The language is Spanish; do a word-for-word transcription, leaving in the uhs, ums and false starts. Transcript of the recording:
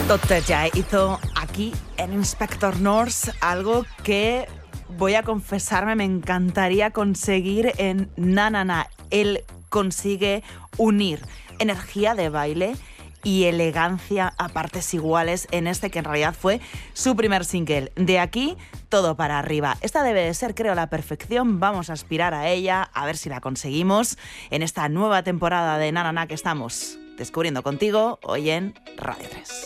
Doctor Jai hizo aquí en Inspector Norse algo que, voy a confesarme, me encantaría conseguir en Na Na Na. Él consigue unir energía de baile y elegancia a partes iguales en este que en realidad fue su primer single. De aquí, todo para arriba. Esta debe de ser, creo, la perfección. Vamos a aspirar a ella, a ver si la conseguimos en esta nueva temporada de Na Na Na que estamos descubriendo contigo hoy en Radio tres.